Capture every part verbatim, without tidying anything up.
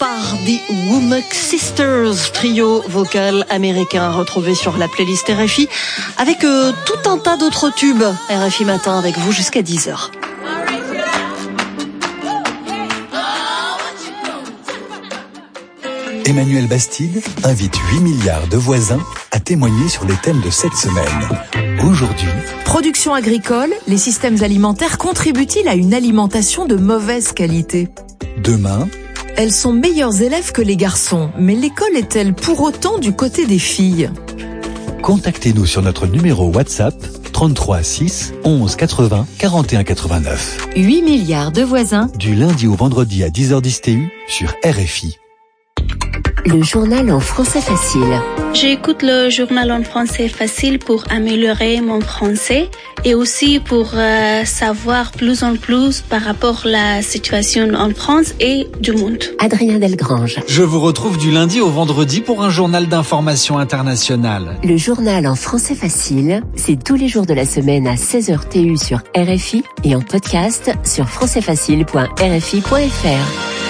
par The Womack Sisters, trio vocal américain retrouvé sur la playlist R F I avec euh, tout un tas d'autres tubes. R F I Matin avec vous jusqu'à dix heures. Emmanuel Bastide invite huit milliards de voisins à témoigner sur les thèmes de cette semaine. Aujourd'hui, production agricole, les systèmes alimentaires contribuent-ils à une alimentation de mauvaise qualité ? Demain, elles sont meilleures élèves que les garçons, mais l'école est-elle pour autant du côté des filles ? Contactez-nous sur notre numéro WhatsApp trente-trois six onze quatre-vingts quarante et un quatre-vingt-neuf. huit milliards de voisins. Du lundi au vendredi à dix heures dix T U sur R F I. Le journal en français facile. J'écoute le journal en français facile pour améliorer mon français et aussi pour euh, savoir plus en plus par rapport à la situation en France et du monde. Adrien Delgrange. Je vous retrouve du lundi au vendredi pour un journal d'information internationale. Le journal en français facile, c'est tous les jours de la semaine à seize heures T U sur R F I et en podcast sur français facile point r f i point f r.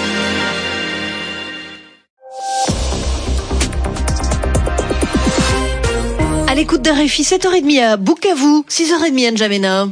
À l'écoute d'R F I, sept heures trente à Bukavu, six heures trente à N'Djamena.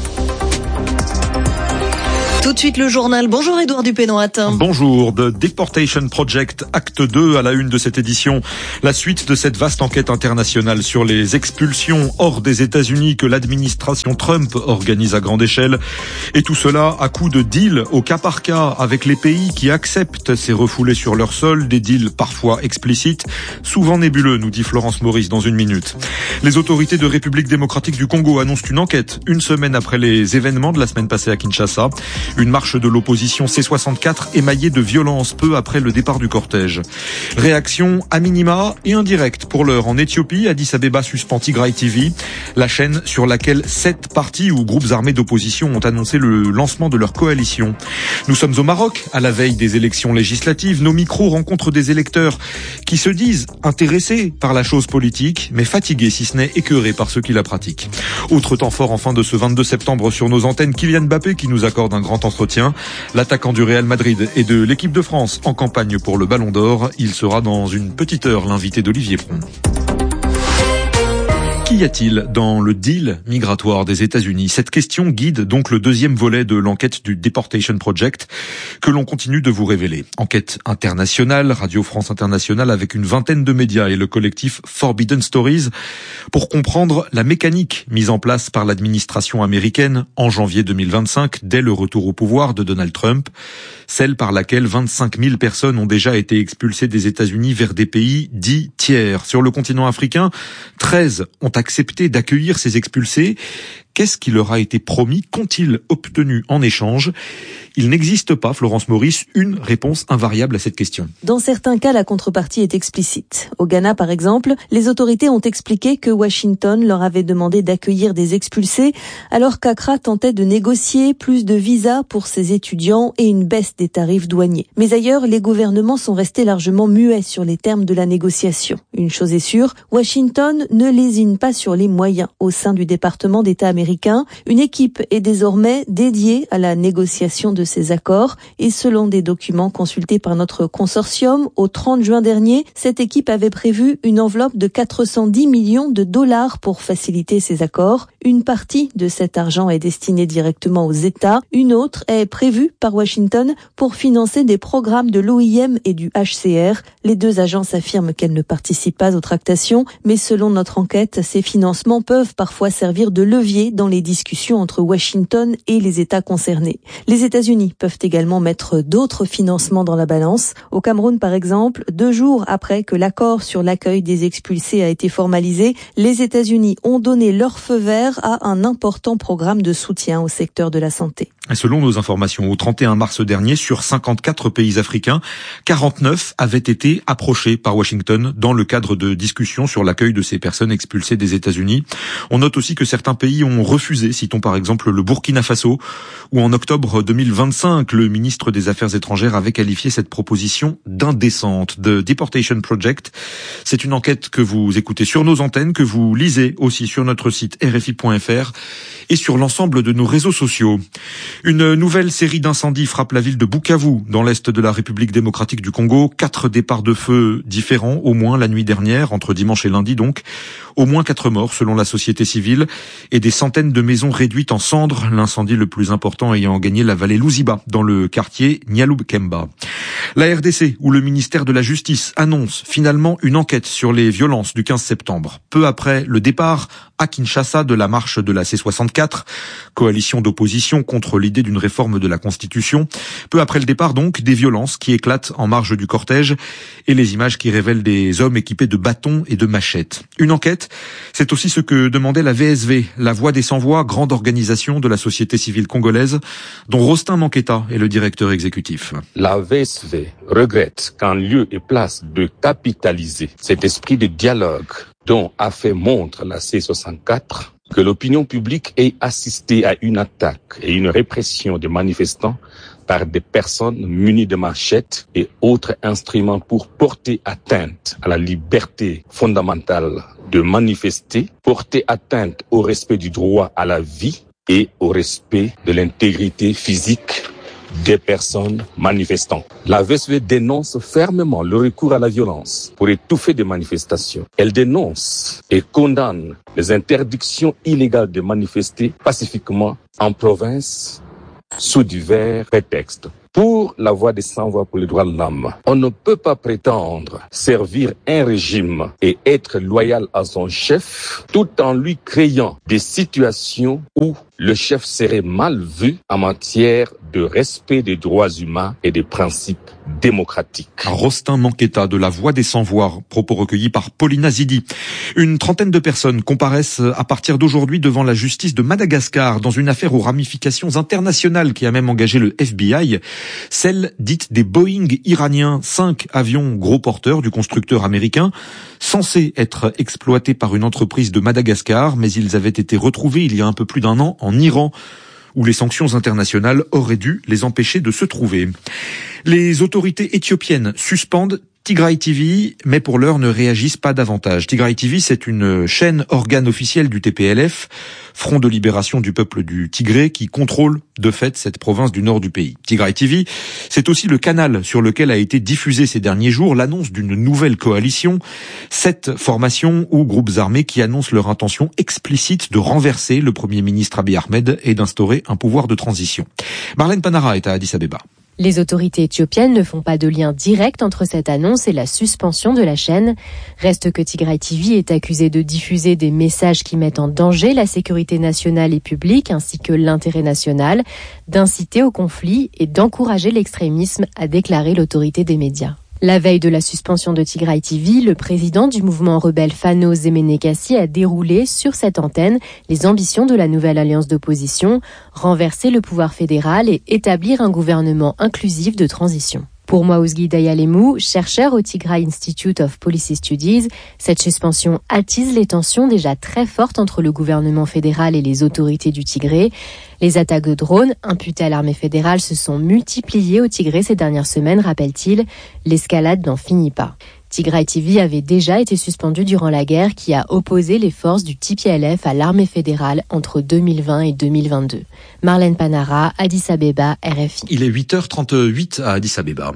Tout de suite le journal. Bonjour Édouard Dupénoat. Bonjour. The Deportation Project, acte deux à la une de cette édition. La suite de cette vaste enquête internationale sur les expulsions hors des États-Unis que l'administration Trump organise à grande échelle. Et tout cela à coup de deals au cas par cas avec les pays qui acceptent ces refoulés sur leur sol, des deals parfois explicites, souvent nébuleux, nous dit Florence Maurice dans une minute. Les autorités de République démocratique du Congo annoncent une enquête une semaine après les événements de la semaine passée à Kinshasa. Une marche de l'opposition C soixante-quatre émaillée de violence peu après le départ du cortège. Réaction à minima et indirecte pour l'heure en Éthiopie. Addis Abeba suspend Tigray T V, la chaîne sur laquelle sept partis ou groupes armés d'opposition ont annoncé le lancement de leur coalition. Nous sommes au Maroc, à la veille des élections législatives. Nos micros rencontrent des électeurs qui se disent intéressés par la chose politique, mais fatigués, si ce n'est écœurés par ceux qui la pratiquent. Autre temps fort en fin de ce vingt-deux septembre sur nos antennes, Kylian Mbappé qui nous accorde un grand entretien. L'attaquant du Real Madrid et de l'équipe de France en campagne pour le Ballon d'Or. Il sera dans une petite heure l'invité d'Olivier Pron. Qu'y a-t-il dans le deal migratoire des États-Unis ? Cette question guide donc le deuxième volet de l'enquête du Deportation Project que l'on continue de vous révéler. Enquête internationale, Radio France Internationale avec une vingtaine de médias et le collectif Forbidden Stories pour comprendre la mécanique mise en place par l'administration américaine en janvier deux mille vingt-cinq dès le retour au pouvoir de Donald Trump, celle par laquelle vingt-cinq mille personnes ont déjà été expulsées des États-Unis vers des pays dits tiers. Sur le continent africain, treize ont accepté d'accueillir ces expulsés. Qu'est-ce qui leur a été promis ? Qu'ont-ils obtenu en échange ? Il n'existe pas, Florence Maurice, une réponse invariable à cette question. Dans certains cas, la contrepartie est explicite. Au Ghana, par exemple, les autorités ont expliqué que Washington leur avait demandé d'accueillir des expulsés, alors qu'Accra tentait de négocier plus de visas pour ses étudiants et une baisse des tarifs douaniers. Mais ailleurs, les gouvernements sont restés largement muets sur les termes de la négociation. Une chose est sûre, Washington ne lésine pas sur les moyens. Au sein du département d'État américain, une équipe est désormais dédiée à la négociation de ces accords et selon des documents consultés par notre consortium, au trente juin dernier, cette équipe avait prévu une enveloppe de quatre cent dix millions de dollars pour faciliter ces accords. Une partie de cet argent est destinée directement aux États, une autre est prévue par Washington pour financer des programmes de l'O I M et du H C R. Les deux agences affirment qu'elles ne participent pas aux tractations, mais selon notre enquête, ces financements peuvent parfois servir de levier dans les discussions entre Washington et les États concernés. Les États-Unis peuvent également mettre d'autres financements dans la balance. Au Cameroun, par exemple, deux jours après que l'accord sur l'accueil des expulsés a été formalisé, les États-Unis ont donné leur feu vert à un important programme de soutien au secteur de la santé. Et selon nos informations, au trente et un mars dernier, sur cinquante-quatre pays africains, quarante-neuf avaient été approchés par Washington dans le cadre de discussions sur l'accueil de ces personnes expulsées des États-Unis. On note aussi que certains pays ont sont refusées. Citons par exemple le Burkina Faso, où en octobre deux mille vingt-cinq, le ministre des Affaires étrangères avait qualifié cette proposition d'indécente. The Deportation Project, c'est une enquête que vous écoutez sur nos antennes, que vous lisez aussi sur notre site R F I point F R et sur l'ensemble de nos réseaux sociaux. Une nouvelle série d'incendies frappe la ville de Bukavu, dans l'est de la République démocratique du Congo. Quatre départs de feu différents, au moins la nuit dernière, entre dimanche et lundi donc. Au moins quatre morts selon la société civile et des centaines de maisons réduites en cendres, l'incendie le plus important ayant gagné la vallée Luziba, dans le quartier Nyalubkemba. La R D C, où le ministère de la Justice annonce finalement une enquête sur les violences du quinze septembre. Peu après le départ à Kinshasa de la marche de la C soixante-quatre, coalition d'opposition contre l'idée d'une réforme de la Constitution. Peu après le départ donc, des violences qui éclatent en marge du cortège et les images qui révèlent des hommes équipés de bâtons et de machettes. Une enquête, c'est aussi ce que demandait la V S V, la Voix des Sans-Voix, grande organisation de la société civile congolaise, dont Rostin Manqueta est le directeur exécutif. La V S V regrette qu'en lieu et place de capitaliser cet esprit de dialogue dont a fait montre la C soixante-quatre, que l'opinion publique ait assisté à une attaque et une répression des manifestants par des personnes munies de machettes et autres instruments pour porter atteinte à la liberté fondamentale de manifester, porter atteinte au respect du droit à la vie et au respect de l'intégrité physique des personnes manifestant. La V S V dénonce fermement le recours à la violence pour étouffer des manifestations. Elle dénonce et condamne les interdictions illégales de manifester pacifiquement en province sous divers prétextes. Pour la Voix des Sans-Voix pour les droits de l'homme, on ne peut pas prétendre servir un régime et être loyal à son chef tout en lui créant des situations où le chef serait mal vu en matière de respect des droits humains et des principes démocratiques. Rostin Manqueta de la Voix des Sans-Voix, propos recueillis par Paulina Zidi. Une trentaine de personnes comparaissent à partir d'aujourd'hui devant la justice de Madagascar dans une affaire aux ramifications internationales qui a même engagé le F B I, celle dite des Boeing iraniens, cinq avions gros porteurs du constructeur américain, censés être exploités par une entreprise de Madagascar, mais ils avaient été retrouvés il y a un peu plus d'un an en Iran, où les sanctions internationales auraient dû les empêcher de se trouver. Les autorités éthiopiennes suspendent Tigray T V, mais pour l'heure ne réagissent pas davantage. Tigray T V, c'est une chaîne organe officielle du T P L F, Front de libération du peuple du Tigré, qui contrôle de fait cette province du nord du pays. Tigray T V, c'est aussi le canal sur lequel a été diffusée ces derniers jours l'annonce d'une nouvelle coalition, sept formations ou groupes armés qui annoncent leur intention explicite de renverser le Premier ministre Abiy Ahmed et d'instaurer un pouvoir de transition. Marlène Panara est à Addis Abeba. Les autorités éthiopiennes ne font pas de lien direct entre cette annonce et la suspension de la chaîne. Reste que Tigray T V est accusé de diffuser des messages qui mettent en danger la sécurité nationale et publique ainsi que l'intérêt national, d'inciter au conflit et d'encourager l'extrémisme, a déclaré l'autorité des médias. La veille de la suspension de Tigray T V, le président du mouvement rebelle Fano Zemenekassi a déroulé sur cette antenne les ambitions de la nouvelle alliance d'opposition, renverser le pouvoir fédéral et établir un gouvernement inclusif de transition. Pour Mwaouzgi Dayalemou, chercheur au Tigray Institute of Policy Studies, cette suspension attise les tensions déjà très fortes entre le gouvernement fédéral et les autorités du Tigré. Les attaques de drones imputées à l'armée fédérale se sont multipliées au Tigré ces dernières semaines, rappelle-t-il. L'escalade n'en finit pas. Tigray T V avait déjà été suspendu durant la guerre qui a opposé les forces du T P L F à l'armée fédérale entre deux mille vingt et deux mille vingt-deux. Marlène Panara, Addis Abeba, R F I. Il est huit heures trente-huit à Addis Abeba.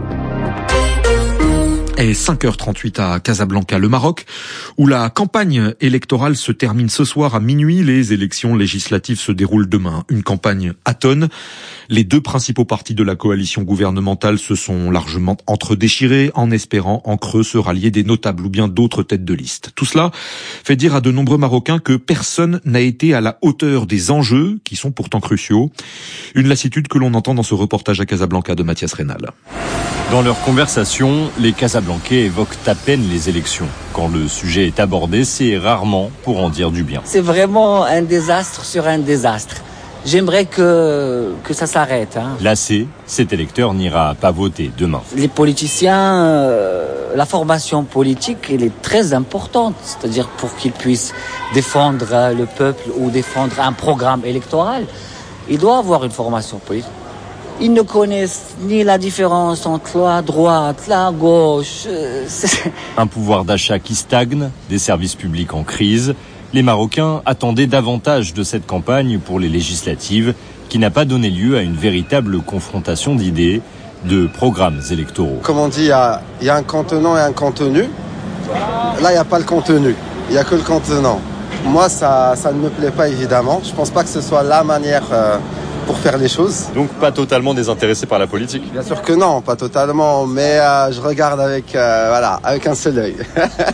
Et cinq heures trente-huit à Casablanca, le Maroc, où la campagne électorale se termine ce soir à minuit. Les élections législatives se déroulent demain. Une campagne atone. Les deux principaux partis de la coalition gouvernementale se sont largement entre-déchirés en espérant en creux se rallier des notables ou bien d'autres têtes de liste. Tout cela fait dire à de nombreux Marocains que personne n'a été à la hauteur des enjeux qui sont pourtant cruciaux. Une lassitude que l'on entend dans ce reportage à Casablanca de Mathias Rénal. Dans leur conversation, les Casablancais évoquent à peine les élections. Quand le sujet est abordé, c'est rarement pour en dire du bien. C'est vraiment un désastre sur un désastre. J'aimerais que, que ça s'arrête. Hein. Lassé, cet électeur n'ira pas voter demain. Les politiciens, euh, la formation politique, elle est très importante. C'est-à-dire pour qu'ils puissent défendre euh, le peuple ou défendre un programme électoral, ils doivent avoir une formation politique. Ils ne connaissent ni la différence entre la droite, la gauche. Euh, Un pouvoir d'achat qui stagne, des services publics en crise. Les Marocains attendaient davantage de cette campagne pour les législatives qui n'a pas donné lieu à une véritable confrontation d'idées, de programmes électoraux. Comme on dit, il y a, y a un contenant et un contenu. Là, il n'y a pas le contenu, il n'y a que le contenant. Moi, ça, ça ne me plaît pas évidemment. Je ne pense pas que ce soit la manière euh, pour faire les choses. Donc pas totalement désintéressé par la politique ? Bien sûr que non, pas totalement, mais euh, je regarde avec, euh, voilà, avec un seul œil.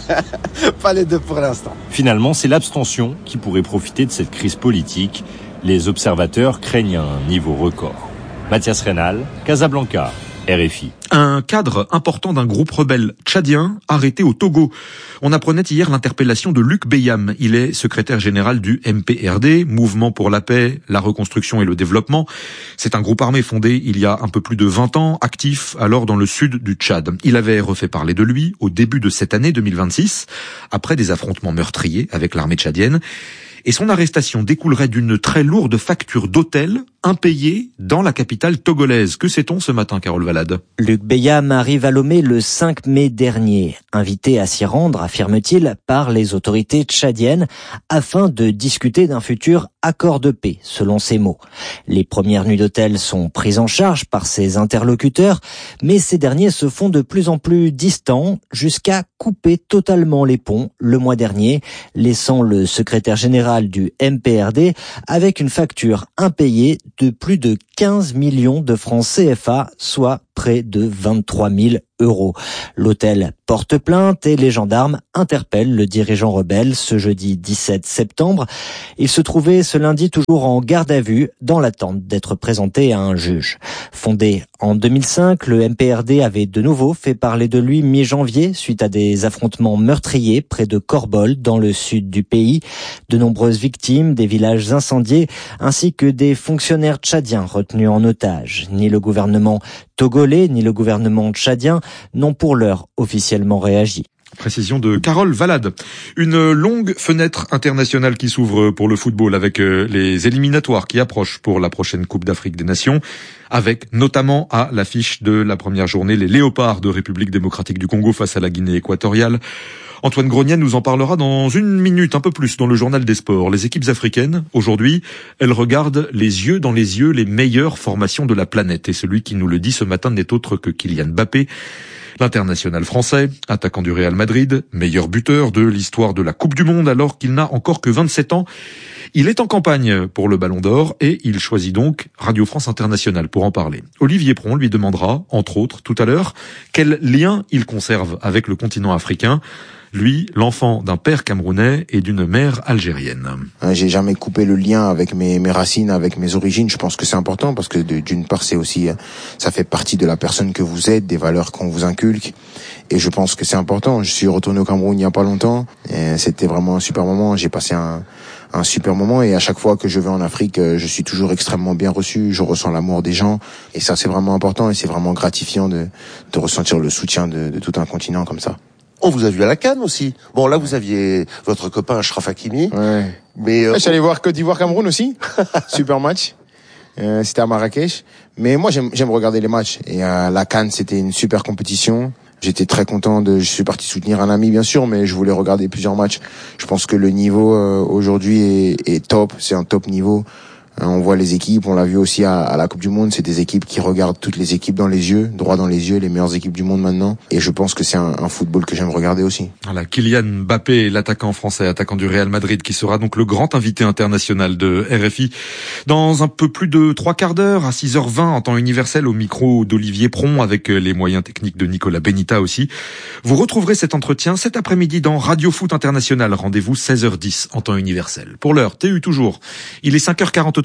Pas les deux pour l'instant. Finalement, c'est l'abstention qui pourrait profiter de cette crise politique. Les observateurs craignent un niveau record. Mathias Reynal, Casablanca, R F I. Un cadre important d'un groupe rebelle tchadien arrêté au Togo. On apprenait hier l'interpellation de Luc Beyam. Il est secrétaire général du M P R D, Mouvement pour la paix, la reconstruction et le développement. C'est un groupe armé fondé il y a un peu plus de vingt ans, actif alors dans le sud du Tchad. Il avait refait parler de lui au début de cette année deux mille vingt-six, après des affrontements meurtriers avec l'armée tchadienne. Et son arrestation découlerait d'une très lourde facture d'hôtel impayée dans la capitale togolaise. Que sait-on ce matin, Carole Valade ? Luc Beyam arrive à Lomé le cinq mai dernier, invité à s'y rendre, affirme-t-il, par les autorités tchadiennes, afin de discuter d'un futur accord de paix, selon ses mots. Les premières nuits d'hôtel sont prises en charge par ses interlocuteurs, mais ces derniers se font de plus en plus distants, jusqu'à couper totalement les ponts le mois dernier, laissant le secrétaire général du M P R D avec une facture impayée de plus de quinze millions de francs C F A, soit près de vingt-trois mille euros. L'hôtel porte plainte et les gendarmes interpellent le dirigeant rebelle ce jeudi dix-sept septembre. Il se trouvait ce lundi toujours en garde à vue dans l'attente d'être présenté à un juge. Fondé en deux mille cinq, le M P R D avait de nouveau fait parler de lui mi-janvier suite à des affrontements meurtriers près de Korbol dans le sud du pays. De nombreuses victimes, des villages incendiés ainsi que des fonctionnaires tchadiens retenus en otage. Ni le gouvernement togolais ni le gouvernement tchadien n'ont pour l'heure officiellement réagi. Précision de Carole Valade. Une longue fenêtre internationale qui s'ouvre pour le football avec les éliminatoires qui approchent pour la prochaine Coupe d'Afrique des Nations, avec notamment à l'affiche de la première journée les Léopards de République démocratique du Congo face à la Guinée équatoriale. Antoine Grogniet nous en parlera dans une minute, un peu plus, dans le journal des sports. Les équipes africaines, aujourd'hui, elles regardent les yeux dans les yeux les meilleures formations de la planète. Et celui qui nous le dit ce matin n'est autre que Kylian Mbappé. L'international français, attaquant du Real Madrid, meilleur buteur de l'histoire de la Coupe du Monde alors qu'il n'a encore que vingt-sept ans. Il est en campagne pour le Ballon d'Or et il choisit donc Radio France Internationale pour en parler. Olivier Pron lui demandera, entre autres, tout à l'heure, quel lien il conserve avec le continent africain. Lui, l'enfant d'un père camerounais et d'une mère algérienne. J'ai jamais coupé le lien avec mes, mes racines, avec mes origines. Je pense que c'est important parce que d'une part, c'est aussi, ça fait partie de la personne que vous êtes, des valeurs qu'on vous inculque. Et je pense que c'est important. Je suis retourné au Cameroun il y a pas longtemps. Et c'était vraiment un super moment. J'ai passé un, un super moment. Et à chaque fois que je vais en Afrique, je suis toujours extrêmement bien reçu. Je ressens l'amour des gens. Et ça, c'est vraiment important. Et c'est vraiment gratifiant de, de ressentir le soutien de, de tout un continent comme ça. On vous a vu à la CAN aussi. Bon, là, vous aviez votre copain Achraf Hakimi. Ouais. Mais euh, ouais, j'allais voir Côte d'Ivoire-Cameroun aussi. Super match. Euh, c'était à Marrakech. Mais moi, j'aime, j'aime regarder les matchs. Et euh, la CAN, c'était une super compétition. J'étais très content de. Je suis parti soutenir un ami, bien sûr, mais je voulais regarder plusieurs matchs. Je pense que le niveau euh, aujourd'hui est, est top. C'est un top niveau. On voit les équipes, on l'a vu aussi à, à la Coupe du Monde, c'est des équipes qui regardent toutes les équipes dans les yeux, droit dans les yeux, les meilleures équipes du monde maintenant. Et je pense que c'est un, un football que j'aime regarder aussi. Voilà, Kylian Mbappé, l'attaquant français, attaquant du Real Madrid, qui sera donc le grand invité international de R F I dans un peu plus de trois quarts d'heure, à six heures vingt en temps universel, au micro d'Olivier Pron, avec les moyens techniques de Nicolas Benita aussi. Vous retrouverez cet entretien cet après-midi dans Radio Foot International. Rendez-vous seize heures dix en temps universel. Pour l'heure, T U toujours. Il est cinq heures quarante-trois.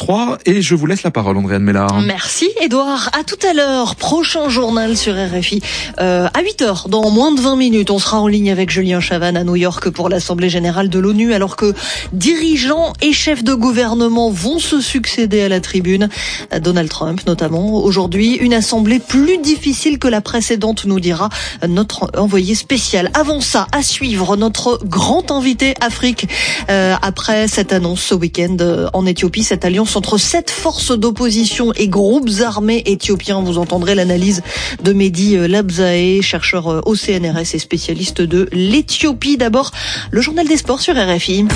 vingt-trois et je vous laisse la parole, Andréane Mélard. Merci Edouard, à tout à l'heure, prochain journal sur R F I euh, à huit heures, dans moins de vingt minutes, on sera en ligne avec Julien Chavannes à New York pour l'Assemblée Générale de l'ONU, alors que dirigeants et chefs de gouvernement vont se succéder à la tribune, Donald Trump notamment. Aujourd'hui, une assemblée plus difficile que la précédente, nous dira notre envoyé spécial. Avant ça, à suivre notre grand invité Afrique, euh, après cette annonce ce week-end euh, en Éthiopie, cette alliance entre sept forces d'opposition et groupes armés éthiopiens. Vous entendrez l'analyse de Mehdi Labzae, chercheur au C N R S et spécialiste de l'Éthiopie. D'abord, le journal des sports sur R F I.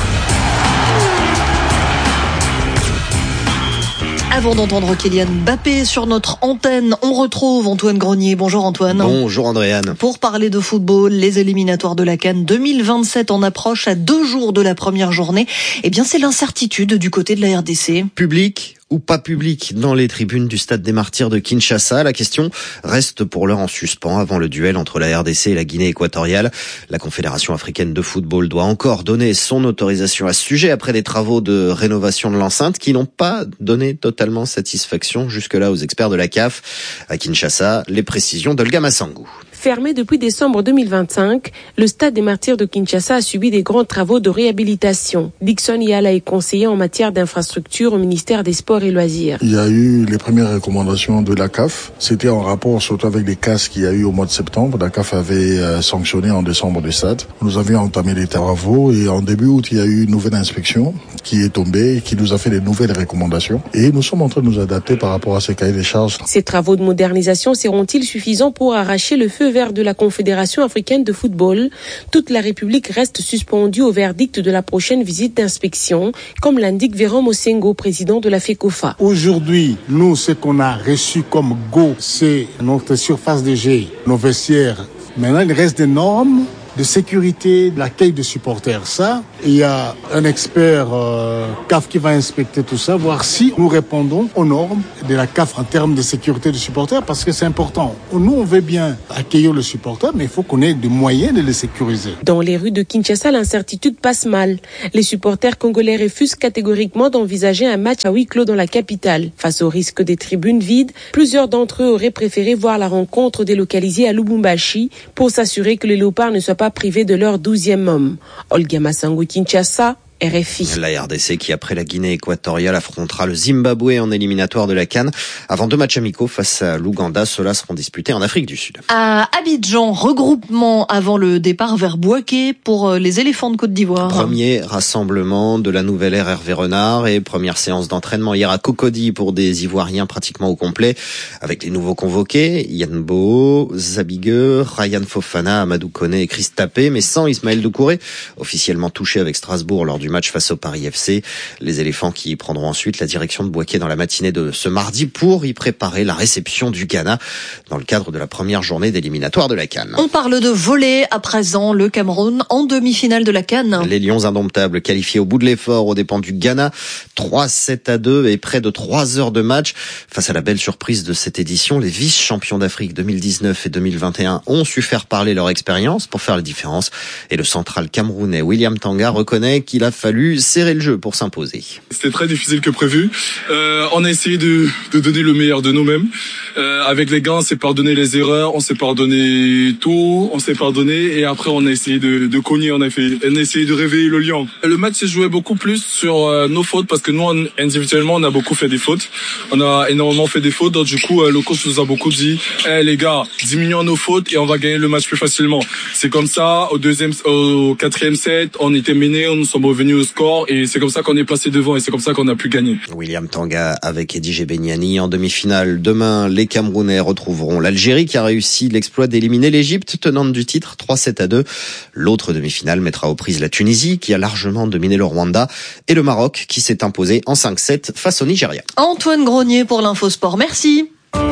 Avant d'entendre Kylian Mbappé sur notre antenne, on retrouve Antoine Grenier. Bonjour Antoine. Bonjour Andréane. Pour parler de football, les éliminatoires de la CAN deux mille vingt-sept en approche à deux jours de la première journée. Eh bien, c'est l'incertitude du côté de la R D C. Public ou pas public dans les tribunes du Stade des Martyrs de Kinshasa. La question reste pour l'heure en suspens avant le duel entre la R D C et la Guinée équatoriale. La Confédération africaine de football doit encore donner son autorisation à ce sujet après des travaux de rénovation de l'enceinte qui n'ont pas donné totalement satisfaction jusque-là aux experts de la C A F. À Kinshasa, les précisions d'Olga Massangou. Fermé depuis décembre deux mille vingt-cinq, le Stade des Martyrs de Kinshasa a subi des grands travaux de réhabilitation. Dixon Yala est conseiller en matière d'infrastructure au ministère des Sports et Loisirs. Il y a eu les premières recommandations de la C A F. C'était en rapport surtout avec les casses qu'il y a eu au mois de septembre. La C A F avait euh, sanctionné en décembre le stade. Nous avions entamé les travaux et en début août, il y a eu une nouvelle inspection qui est tombée et qui nous a fait des nouvelles recommandations. Et nous sommes en train de nous adapter par rapport à ces cahiers des charges. Ces travaux de modernisation seront-ils suffisants pour arracher le feu vert de la Confédération africaine de football? Toute la République reste suspendue au verdict de la prochaine visite d'inspection, comme l'indique Véron Mosengo, président de la FECOFA. Aujourd'hui, nous, ce qu'on a reçu comme go, c'est notre surface de jeu, nos vestiaires. Maintenant, il reste des normes de sécurité, de l'accueil des supporters. Ça, il y a un expert euh, C A F qui va inspecter tout ça, voir si nous répondons aux normes de la C A F en termes de sécurité des supporters, parce que c'est important. Nous, on veut bien accueillir le supporter, mais il faut qu'on ait des moyens de les sécuriser. Dans les rues de Kinshasa, l'incertitude passe mal. Les supporters congolais refusent catégoriquement d'envisager un match à huis clos dans la capitale. Face au risque des tribunes vides, plusieurs d'entre eux auraient préféré voir la rencontre délocalisée à Lubumbashi pour s'assurer que les léopards ne soient pas privés de leur douzième homme. Olga Massangou, Kinshasa, R F I. La R D C qui, après la Guinée équatoriale, affrontera le Zimbabwe en éliminatoire de la CAN. Avant deux matchs amicaux face à l'Ouganda, ceux-là seront disputés en Afrique du Sud. À Abidjan, regroupement avant le départ vers Bouaké pour les éléphants de Côte d'Ivoire. Premier rassemblement de la nouvelle ère Hervé Renard et première séance d'entraînement hier à Cocody pour des Ivoiriens pratiquement au complet, avec les nouveaux convoqués, Yann Bo, Zabigue, Ryan Fofana, Amadou Koné et Chris Tapé, mais sans Ismaël Doucouré, officiellement touché avec Strasbourg lors du match face au Paris F C. Les éléphants qui prendront ensuite la direction de Bouaké dans la matinée de ce mardi pour y préparer la réception du Ghana dans le cadre de la première journée d'éliminatoire de la CAN. On parle de volley à présent, le Cameroun en demi-finale de la CAN. Les Lions indomptables qualifiés au bout de l'effort aux dépens du Ghana, trois sept à deux et près de trois heures de match. Face à la belle surprise de cette édition, les vice-champions d'Afrique deux mille dix-neuf et deux mille vingt et un ont su faire parler leur expérience pour faire la différence. Et le central camerounais William Tanga reconnaît qu'il a fallu serrer le jeu pour s'imposer. C'était très difficile que prévu. Euh, on a essayé de, de donner le meilleur de nous-mêmes. Euh, avec les gars, on s'est pardonné les erreurs, on s'est pardonné tout, on s'est pardonné et après on a essayé de, de cogner, on a, fait, on a essayé de réveiller le lion. Le match s'est joué beaucoup plus sur euh, nos fautes parce que nous, on, individuellement, on a beaucoup fait des fautes. On a énormément fait des fautes, donc du coup, euh, le coach nous a beaucoup dit hey, « les gars, diminuons nos fautes et on va gagner le match plus facilement ». C'est comme ça, au deuxième, au quatrième set, on était menés, on nous sommes revenus au score et c'est comme ça qu'on est passé devant et c'est comme ça qu'on a pu gagner. William Tanga avec Eddie Beniani en demi-finale. Demain, les Camerounais retrouveront l'Algérie qui a réussi l'exploit d'éliminer l'Égypte, tenante du titre trois sept à deux. L'autre demi-finale mettra aux prises la Tunisie qui a largement dominé le Rwanda et le Maroc qui s'est imposé en cinq sept face au Nigeria. Antoine Grenier pour l'Infosport. Merci.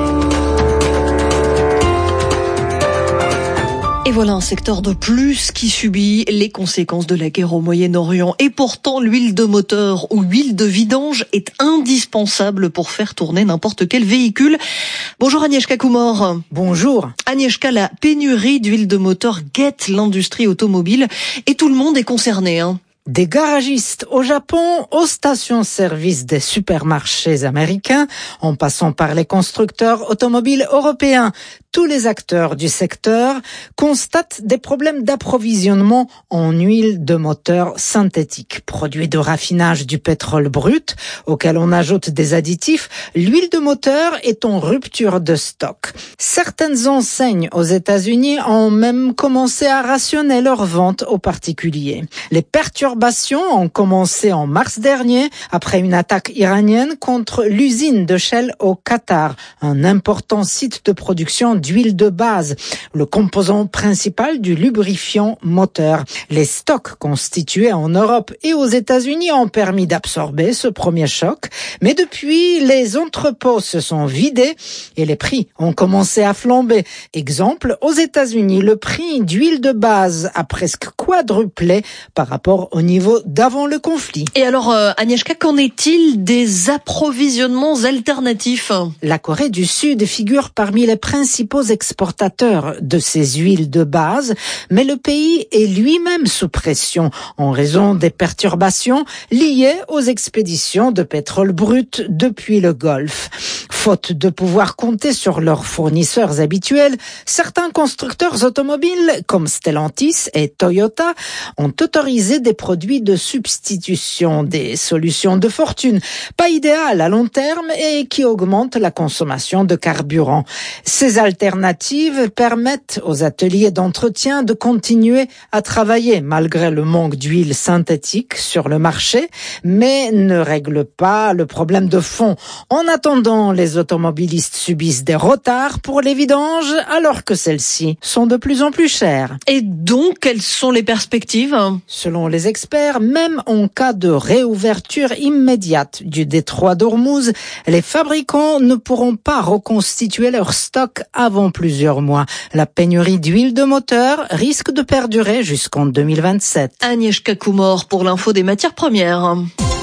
Et voilà un secteur de plus qui subit les conséquences de la guerre au Moyen-Orient. Et pourtant, l'huile de moteur ou l'huile de vidange est indispensable pour faire tourner n'importe quel véhicule. Bonjour Agnieszka Kumor. Bonjour. Agnieszka, la pénurie d'huile de moteur guette l'industrie automobile et tout le monde est concerné, hein. Des garagistes au Japon aux stations-service des supermarchés américains, en passant par les constructeurs automobiles européens, tous les acteurs du secteur constatent des problèmes d'approvisionnement en huile de moteur synthétique. Produit de raffinage du pétrole brut, auquel on ajoute des additifs, l'huile de moteur est en rupture de stock. Certaines enseignes aux États-Unis ont même commencé à rationner leurs ventes aux particuliers. Les perturbations ont commencé en mars dernier, après une attaque iranienne contre l'usine de Shell au Qatar, un important site de production d'huile de base, le composant principal du lubrifiant moteur. Les stocks constitués en Europe et aux États-Unis ont permis d'absorber ce premier choc, mais depuis, les entrepôts se sont vidés et les prix ont commencé à flamber. Exemple, aux États-Unis, le prix d'huile de base a presque quadruplé par rapport au niveau d'avant le conflit. Et alors, euh, Agnieszka, qu'en est-il des approvisionnements alternatifs ? La Corée du Sud figure parmi les principaux exportateurs de ces huiles de base, mais le pays est lui-même sous pression en raison des perturbations liées aux expéditions de pétrole brut depuis le Golfe. Faute de pouvoir compter sur leurs fournisseurs habituels, certains constructeurs automobiles comme Stellantis et Toyota ont autorisé des produits de substitution, des solutions de fortune, pas idéales à long terme et qui augmentent la consommation de carburant. Ces alternatives permettent aux ateliers d'entretien de continuer à travailler malgré le manque d'huile synthétique sur le marché, mais ne règlent pas le problème de fond. En attendant, les automobilistes subissent des retards pour les vidanges alors que celles-ci sont de plus en plus chères. Et donc, quelles sont les perspectives ? Selon les experts, même en cas de réouverture immédiate du détroit d'Ormuz, les fabricants ne pourront pas reconstituer leur stock avant plusieurs mois. La pénurie d'huile de moteur risque de perdurer jusqu'en deux mille vingt-sept. Agnieszka Kumor pour l'info des matières premières.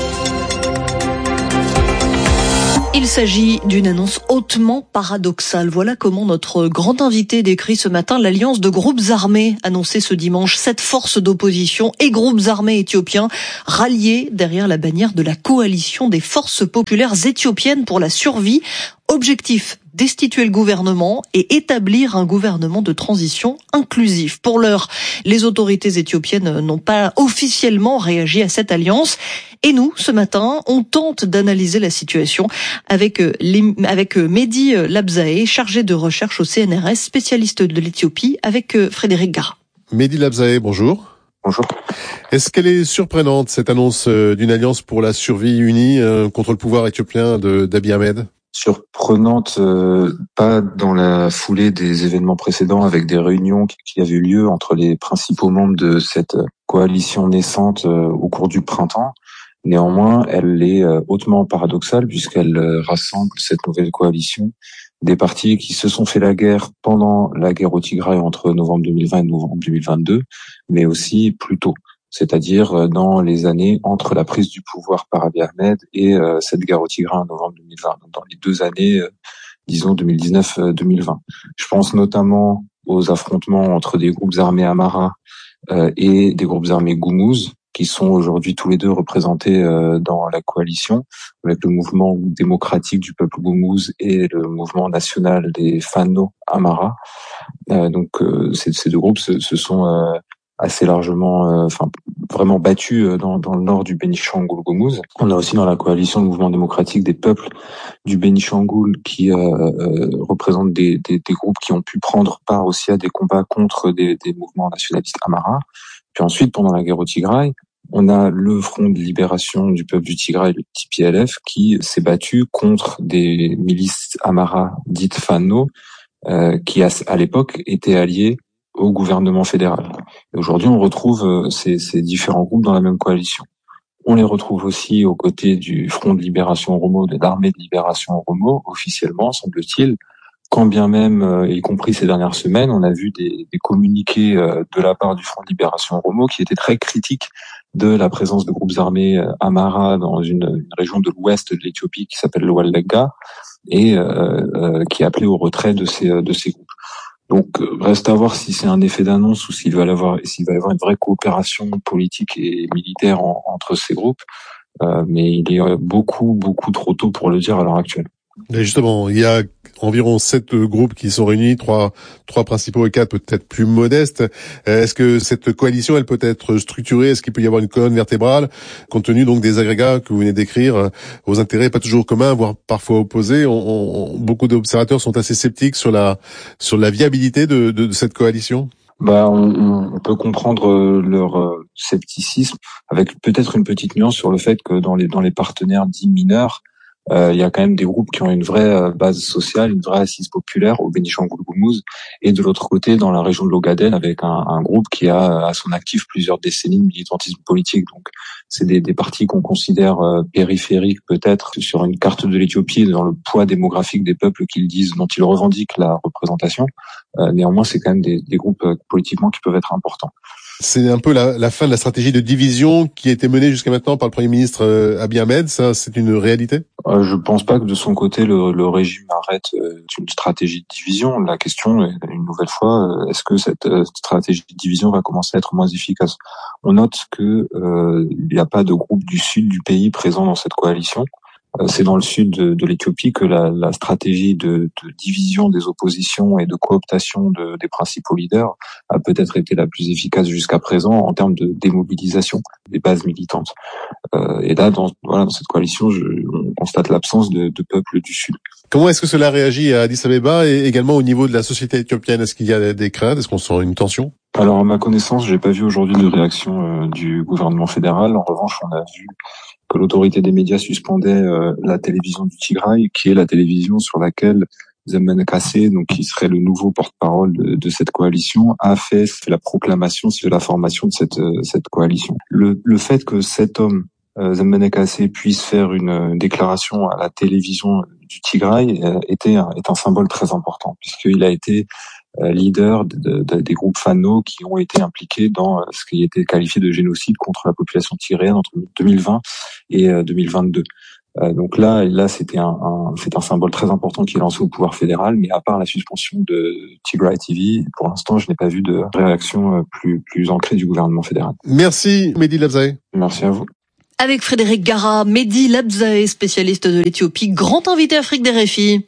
Il s'agit d'une annonce hautement paradoxale. Voilà comment notre grand invité décrit ce matin l'alliance de groupes armés annoncée ce dimanche. Sept forces d'opposition et groupes armés éthiopiens ralliés derrière la bannière de la coalition des forces populaires éthiopiennes pour la survie. Objectif, destituer le gouvernement et établir un gouvernement de transition inclusif. Pour l'heure, les autorités éthiopiennes n'ont pas officiellement réagi à cette alliance. Et nous, ce matin, on tente d'analyser la situation avec, les, avec Mehdi Labzaé, chargé de recherche au C N R S, spécialiste de l'Éthiopie, avec Frédéric Gara. Mehdi Labzaé, bonjour. Bonjour. Est-ce qu'elle est surprenante, cette annonce d'une alliance pour la survie unie contre le pouvoir éthiopien de d'Abiy Ahmed ? Surprenante, euh, pas dans la foulée des événements précédents avec des réunions qui, qui avaient eu lieu entre les principaux membres de cette coalition naissante euh, au cours du printemps. Néanmoins, elle est euh, hautement paradoxale puisqu'elle euh, rassemble cette nouvelle coalition des partis qui se sont fait la guerre pendant la guerre au Tigray entre novembre deux mille vingt et novembre deux mille vingt-deux, mais aussi plus tôt. C'est-à-dire dans les années entre la prise du pouvoir par Abiy Ahmed et euh, cette guerre au Tigray en novembre deux mille vingt, donc dans les deux années, euh, disons deux mille dix-neuf deux mille vingt. Je pense notamment aux affrontements entre des groupes armés Amhara euh, et des groupes armés Gumuz, qui sont aujourd'hui tous les deux représentés euh, dans la coalition, avec le mouvement démocratique du peuple Gumuz et le mouvement national des Fano Amhara. Euh, donc euh, ces, ces deux groupes se, se sont euh, assez largement, enfin euh, vraiment battus dans, dans le nord du Bénichangul-Gumuz. On a aussi dans la coalition le mouvement démocratique des peuples du Bénichangul qui euh, euh, représente des, des, des groupes qui ont pu prendre part aussi à des combats contre des, des mouvements nationalistes Amhara. Puis ensuite, pendant la guerre au Tigray, on a le Front de libération du peuple du Tigray, le T P L F, qui s'est battu contre des milices Amhara dites Fano, euh, qui à, à l'époque étaient alliés au gouvernement fédéral. Et aujourd'hui, on retrouve euh, ces, ces différents groupes dans la même coalition. On les retrouve aussi aux côtés du Front de libération Oromo, de l'armée de libération Oromo, officiellement, semble-t-il. Quand bien même, euh, y compris ces dernières semaines, on a vu des, des communiqués euh, de la part du Front de libération Oromo qui étaient très critiques de la présence de groupes armés euh, Amhara dans une, une région de l'ouest de l'Éthiopie qui s'appelle le Wallagga et euh, euh, qui appelait au retrait de ces, de ces groupes. Donc reste à voir si c'est un effet d'annonce ou s'il va y avoir, s'il va y avoir une vraie coopération politique et militaire en, entre ces groupes. Euh, mais il est beaucoup, beaucoup trop tôt pour le dire à l'heure actuelle. Et justement, il y a environ sept groupes qui sont réunis, trois, trois principaux et quatre peut-être plus modestes. Est-ce que cette coalition, elle peut être structurée? Est-ce qu'il peut y avoir une colonne vertébrale, compte tenu donc des agrégats que vous venez d'écrire, aux intérêts pas toujours communs, voire parfois opposés? On, on, beaucoup d'observateurs sont assez sceptiques sur la, sur la viabilité de, de, de cette coalition. Bah, on, on peut comprendre leur euh, scepticisme, avec peut-être une petite nuance sur le fait que dans les dans les partenaires dits mineurs, euh, il y a quand même des groupes qui ont une vraie euh, base sociale, une vraie assise populaire au Bénichangul-Gumuz, et de l'autre côté dans la région de l'Ogaden avec un, un groupe qui a à son actif plusieurs décennies de militantisme politique. Donc c'est des, des partis qu'on considère euh, périphériques peut-être sur une carte de l'Éthiopie dans le poids démographique des peuples qu'ils disent, dont ils revendiquent la représentation. Euh, néanmoins, c'est quand même des, des groupes euh, politiquement qui peuvent être importants. C'est un peu la, la fin de la stratégie de division qui a été menée jusqu'à maintenant par le Premier ministre euh, Abiy Ahmed. Ça, c'est une réalité? euh, Je pense pas que de son côté, le, le régime arrête euh, une stratégie de division. La question est, une nouvelle fois, euh, est-ce que cette euh, stratégie de division va commencer à être moins efficace? On note que euh, il n'y a pas de groupe du sud du pays présent dans cette coalition. C'est dans le sud de, de l'Éthiopie que la, la stratégie de, de division des oppositions et de cooptation de, des principaux leaders a peut-être été la plus efficace jusqu'à présent en termes de démobilisation des bases militantes. Euh, et là, dans, voilà, dans cette coalition, je, on constate l'absence de, de peuples du sud. Comment est-ce que cela réagit à Addis Abeba et également au niveau de la société éthiopienne? Est-ce qu'il y a des craintes? Est-ce qu'on sent une tension? Alors, à ma connaissance, j'ai pas vu aujourd'hui de réaction euh, du gouvernement fédéral. En revanche, on a vu que l'autorité des médias suspendait euh, la télévision du Tigray, qui est la télévision sur laquelle Zemmene Kassé, donc qui serait le nouveau porte-parole de, de cette coalition, a fait, fait la proclamation de la formation de cette, euh, cette coalition. Le, le fait que cet homme, euh, Zemmene Kassé, puisse faire une, une déclaration à la télévision du Tigray euh, était un, est un symbole très important, puisqu'il a été leader de, de, des groupes Fano qui ont été impliqués dans ce qui était qualifié de génocide contre la population tigréenne entre deux mille vingt et deux mille vingt-deux. Euh, donc là, là, c'était un, un, c'est un symbole très important qui est lancé au pouvoir fédéral, mais à part la suspension de Tigray T V, pour l'instant, je n'ai pas vu de réaction plus, plus ancrée du gouvernement fédéral. Merci, Mehdi Labzaï. Merci à vous. Avec Frédéric Gara, Mehdi Labzaï, spécialiste de l'Éthiopie, grand invité Afrique des R F I.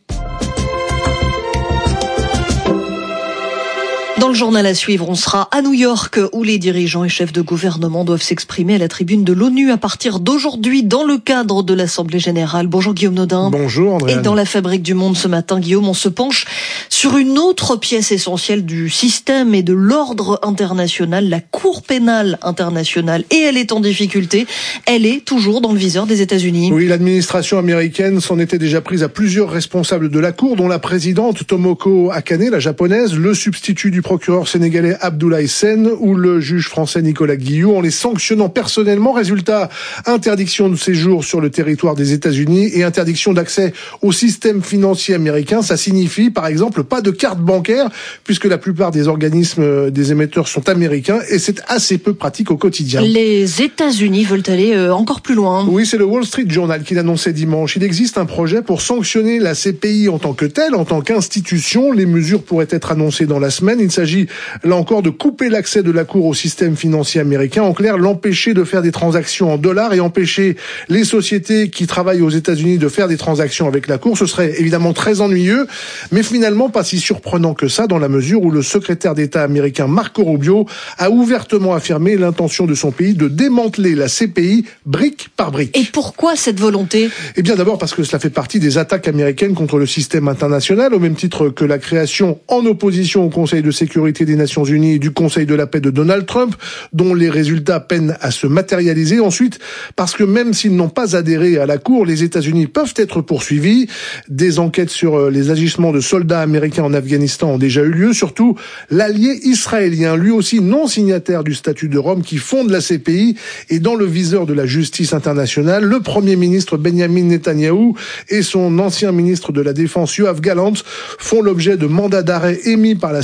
Dans le journal à suivre, on sera à New York où les dirigeants et chefs de gouvernement doivent s'exprimer à la tribune de l'ONU à partir d'aujourd'hui dans le cadre de l'Assemblée générale. Bonjour Guillaume Nodin. Bonjour Andréane. Et dans la Fabrique du Monde ce matin, Guillaume, on se penche sur une autre pièce essentielle du système et de l'ordre international, la Cour pénale internationale. Et elle est en difficulté. Elle est toujours dans le viseur des États-Unis. Oui, l'administration américaine s'en était déjà prise à plusieurs responsables de la Cour, dont la présidente Tomoko Akane, la japonaise, le substitut du procureur sénégalais Abdoulaye Sène ou le juge français Nicolas Guillou, en les sanctionnant personnellement. Résultat, interdiction de séjour sur le territoire des États-Unis et interdiction d'accès au système financier américain. Ça signifie, par exemple, pas de carte bancaire, puisque la plupart des organismes des émetteurs sont américains, et c'est assez peu pratique au quotidien. Les États-Unis veulent aller euh, encore plus loin. Oui, c'est le Wall Street Journal qui l'annonçait dimanche. Il existe un projet pour sanctionner la C P I en tant que telle, en tant qu'institution. Les mesures pourraient être annoncées dans la semaine. Il s'agit là encore de couper l'accès de la Cour au système financier américain. En clair, l'empêcher de faire des transactions en dollars et empêcher les sociétés qui travaillent aux États-Unis de faire des transactions avec la Cour. Ce serait évidemment très ennuyeux, mais finalement pas si surprenant que ça, dans la mesure où le secrétaire d'État américain Marco Rubio a ouvertement affirmé l'intention de son pays de démanteler la C P I brique par brique. Et pourquoi cette volonté ? Eh bien d'abord parce que cela fait partie des attaques américaines contre le système international, au même titre que la création en opposition au Conseil de sécurité des Nations Unies et du Conseil de la paix de Donald Trump, dont les résultats peinent à se matérialiser. Ensuite, parce que même s'ils n'ont pas adhéré à la Cour, les États-Unis peuvent être poursuivis. Des enquêtes sur les agissements de soldats américains en Afghanistan ont déjà eu lieu. Surtout, l'allié israélien, lui aussi non signataire du statut de Rome, qui fonde la C P I, est dans le viseur de la justice internationale. Le Premier ministre Benjamin Netanyahou et son ancien ministre de la Défense Yoav Gallant font l'objet de mandats d'arrêt émis par la C P I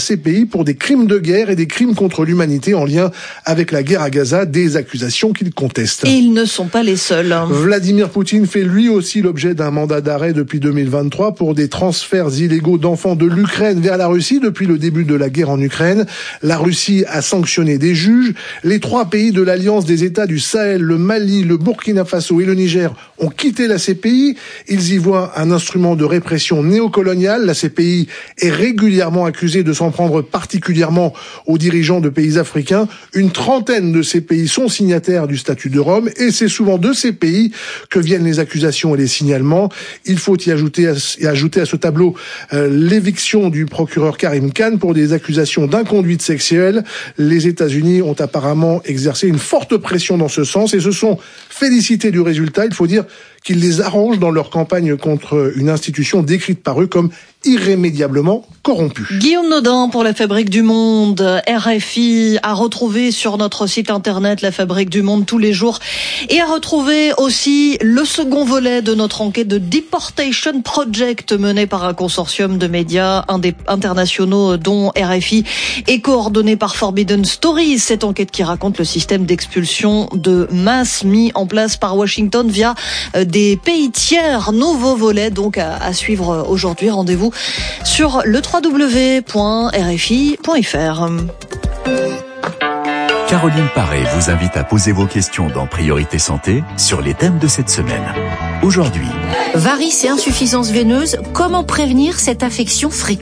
pour des crimes de guerre et des crimes contre l'humanité en lien avec la guerre à Gaza, des accusations qu'il conteste. Et ils ne sont pas les seuls. Vladimir Poutine fait lui aussi l'objet d'un mandat d'arrêt depuis deux mille vingt-trois pour des transferts illégaux d'enfants de l'Ukraine vers la Russie depuis le début de la guerre en Ukraine. La Russie a sanctionné des juges. Les trois pays de l'Alliance des États du Sahel, le Mali, le Burkina Faso et le Niger ont quitté la C P I. Ils y voient un instrument de répression néocoloniale. La C P I est régulièrement accusée de s'en prendre particulièrement aux dirigeants de pays africains. Une trentaine de ces pays sont signataires du statut de Rome et c'est souvent de ces pays que viennent les accusations et les signalements. Il faut y ajouter à, y ajouter à ce tableau euh, l'éviction du procureur Karim Khan pour des accusations d'inconduite sexuelle. Les États-Unis ont apparemment exercé une forte pression dans ce sens et se sont félicités du résultat. Il faut dire qu'ils les arrangent dans leur campagne contre une institution décrite par eux comme irrémédiablement corrompue. Guillaume Nodin pour la Fabrique du Monde. R F I a retrouvé sur notre site internet La Fabrique du Monde tous les jours et a retrouvé aussi le second volet de notre enquête de Deportation Project menée par un consortium de médias internationaux dont R F I et coordonnée par Forbidden Stories. Cette enquête qui raconte le système d'expulsion de masse mis en place par Washington via des pays tiers. Nouveau volet donc à, à suivre aujourd'hui. Rendez-vous sur le w w w point r f i point f r. Caroline Paré vous invite à poser vos questions dans Priorité Santé sur les thèmes de cette semaine. Aujourd'hui, varices et insuffisance veineuse, comment prévenir cette affection fréquente ?